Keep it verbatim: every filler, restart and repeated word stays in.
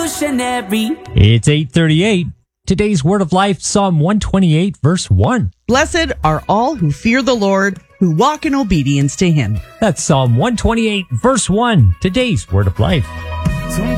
revolutionary. It's eight thirty-eight. Today's Word of Life, Psalm one twenty-eight, verse one. Blessed are all who fear the Lord, who walk in obedience to him. That's Psalm one twenty-eight, verse one. Today's Word of Life.